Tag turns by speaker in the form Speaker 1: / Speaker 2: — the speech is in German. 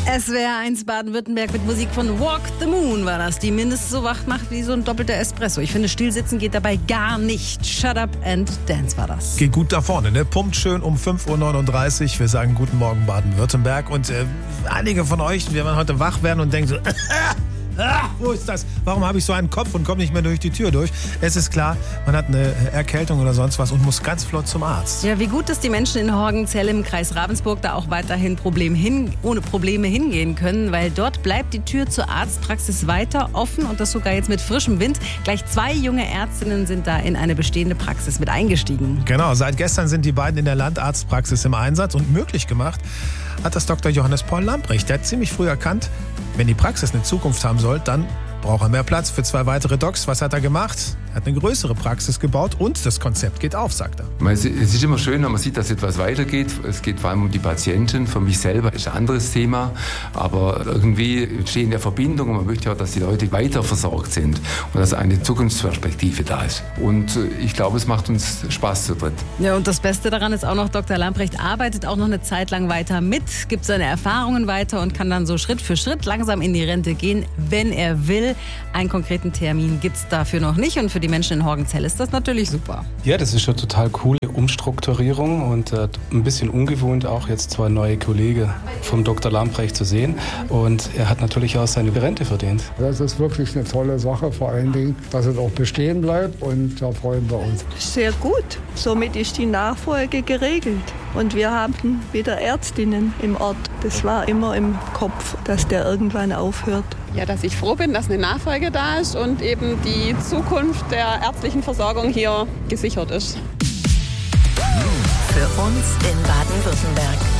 Speaker 1: SWR 1 Baden-Württemberg mit Musik von Walk the Moon war das, die mindestens so wach macht wie so ein doppelter Espresso. Ich finde, stillsitzen geht dabei gar nicht. Shut up and dance war das.
Speaker 2: Geht gut da vorne, ne? Pumpt schön um 5:39 Uhr. Wir sagen guten Morgen Baden-Württemberg. Und einige von euch, wir werden heute wach werden und denken so... wo ist das? Warum habe ich so einen Kopf und komme nicht mehr durch die Tür durch? Es ist klar, man hat eine Erkältung oder sonst was und muss ganz flott zum Arzt.
Speaker 1: Ja, wie gut, dass die Menschen in Horgenzell im Kreis Ravensburg da auch weiterhin ohne Probleme hingehen können, weil dort bleibt die Tür zur Arztpraxis weiter offen und das sogar jetzt mit frischem Wind. Gleich 2 junge Ärztinnen sind da in eine bestehende Praxis mit eingestiegen.
Speaker 2: Genau, seit gestern sind die beiden in der Landarztpraxis im Einsatz und möglich gemacht hat das Dr. Johannes Paul Lamprecht. Der hat ziemlich früh erkannt, wenn die Praxis eine Zukunft haben soll, dann braucht er mehr Platz für 2 weitere Docs. Was hat er gemacht? Er hat eine größere Praxis gebaut und das Konzept geht auf, sagt er.
Speaker 3: Es ist immer schön, wenn man sieht, dass etwas weitergeht. Es geht vor allem um die Patienten. Für mich selber ist ein anderes Thema. Aber irgendwie entstehen ja Verbindungen und man möchte ja, dass die Leute weiter versorgt sind und dass eine Zukunftsperspektive da ist. Und ich glaube, es macht uns Spaß zu dritt.
Speaker 1: Ja, und das Beste daran ist auch noch, Dr. Lamprecht arbeitet auch noch eine Zeit lang weiter mit, gibt seine Erfahrungen weiter und kann dann so Schritt für Schritt langsam in die Rente gehen, wenn er will. Einen konkreten Termin gibt es dafür noch nicht und für die Menschen in Horgenzell ist das natürlich super.
Speaker 4: Ja, das ist eine total coole Umstrukturierung und ein bisschen ungewohnt auch jetzt 2 neue Kollegen vom Dr. Lamprecht zu sehen und er hat natürlich auch seine Rente verdient.
Speaker 5: Das ist wirklich eine tolle Sache, vor allen Dingen, dass es auch bestehen bleibt und da freuen wir uns.
Speaker 6: Sehr gut, somit ist die Nachfolge geregelt und wir haben wieder Ärztinnen im Ort. Das war immer im Kopf, dass der irgendwann aufhört.
Speaker 7: Ja, dass ich froh bin, dass eine Nachfolge da ist und eben die Zukunft der ärztlichen Versorgung hier gesichert ist.
Speaker 8: Für uns in Baden-Württemberg.